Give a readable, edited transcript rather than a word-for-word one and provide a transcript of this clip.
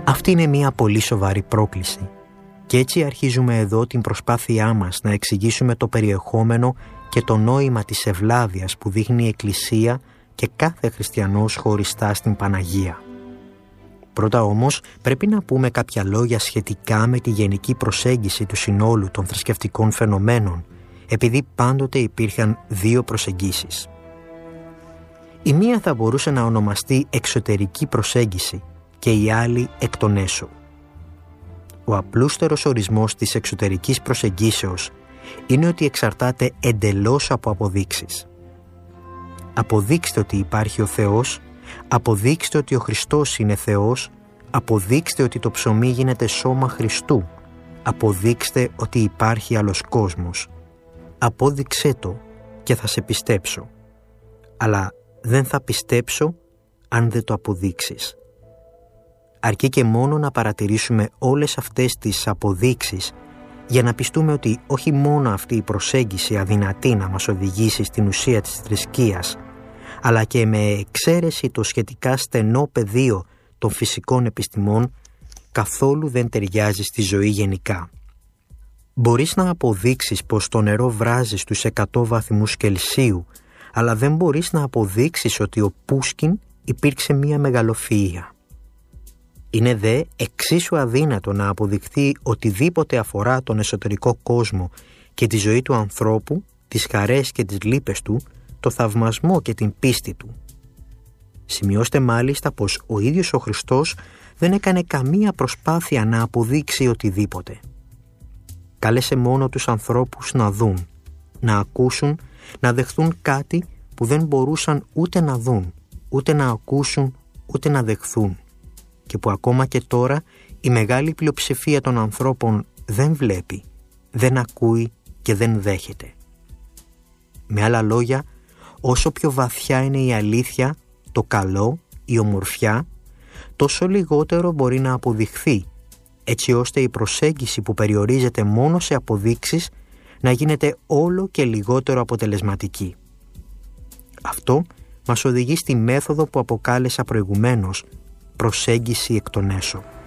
Αυτή είναι μια πολύ σοβαρή πρόκληση. Και έτσι αρχίζουμε εδώ την προσπάθειά μας να εξηγήσουμε το περιεχόμενο και το νόημα της ευλάβειας που δείχνει η Εκκλησία και κάθε χριστιανός χωριστά στην Παναγία. Πρώτα όμως πρέπει να πούμε κάποια λόγια σχετικά με τη γενική προσέγγιση του συνόλου των θρησκευτικών φαινομένων, επειδή πάντοτε υπήρχαν δύο προσεγγίσεις. Η μία θα μπορούσε να ονομαστεί εξωτερική προσέγγιση και η άλλη εκ των έσω. Ο απλούστερος ορισμός της εξωτερικής προσεγγίσεως είναι ότι εξαρτάται εντελώς από αποδείξεις. Αποδείξτε ότι υπάρχει ο Θεός, αποδείξτε ότι ο Χριστός είναι Θεός, αποδείξτε ότι το ψωμί γίνεται σώμα Χριστού, αποδείξτε ότι υπάρχει άλλος κόσμος. Απόδειξέ το και θα σε πιστέψω. Αλλά δεν θα πιστέψω αν δεν το αποδείξεις. Αρκεί και μόνο να παρατηρήσουμε όλες αυτές τις αποδείξεις για να πιστούμε ότι όχι μόνο αυτή η προσέγγιση αδυνατεί να μας οδηγήσει στην ουσία της θρησκείας, αλλά και με εξαίρεση το σχετικά στενό πεδίο των φυσικών επιστημών, καθόλου δεν ταιριάζει στη ζωή γενικά. Μπορείς να αποδείξεις πως το νερό βράζει στους 100 βαθμούς Κελσίου, αλλά δεν μπορείς να αποδείξεις ότι ο Πούσκιν υπήρξε μία μεγαλοφυΐα. Είναι δε εξίσου αδύνατο να αποδειχθεί οτιδήποτε αφορά τον εσωτερικό κόσμο και τη ζωή του ανθρώπου, τις χαρές και τις λύπες του, το θαυμασμό και την πίστη του. Σημειώστε μάλιστα πως ο ίδιος ο Χριστός δεν έκανε καμία προσπάθεια να αποδείξει οτιδήποτε. Κάλεσε μόνο τους ανθρώπους να δουν, να ακούσουν, να δεχθούν κάτι που δεν μπορούσαν ούτε να δουν, ούτε να ακούσουν, ούτε να δεχθούν και που ακόμα και τώρα η μεγάλη πλειοψηφία των ανθρώπων δεν βλέπει, δεν ακούει και δεν δέχεται. Με άλλα λόγια, όσο πιο βαθιά είναι η αλήθεια, το καλό, η ομορφιά, τόσο λιγότερο μπορεί να αποδειχθεί, έτσι ώστε η προσέγγιση που περιορίζεται μόνο σε αποδείξεις να γίνεται όλο και λιγότερο αποτελεσματική. Αυτό μας οδηγεί στη μέθοδο που αποκάλεσα προηγουμένως, προσέγγιση εκ των έσω.